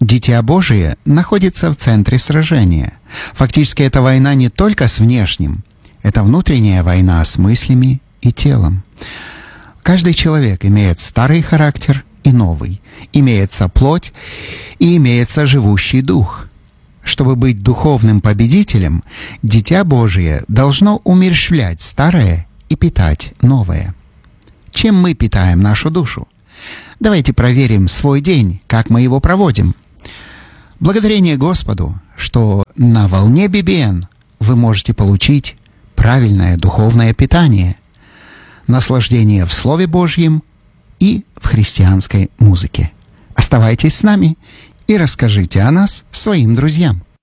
Дитя Божие находится в центре сражения. Фактически это война не только с внешним, это внутренняя война с мыслями и телом. Каждый человек имеет старый характер и новый. Имеется плоть и имеется живущий дух. Чтобы быть духовным победителем, Дитя Божие должно умерщвлять старое и питать новое. Чем мы питаем нашу душу? Давайте проверим свой день, как мы его проводим. Благодарение Господу, что на волне BBN вы можете получить правильное духовное питание, наслаждение в Слове Божьем и в христианской музыке. Оставайтесь с нами и расскажите о нас своим друзьям.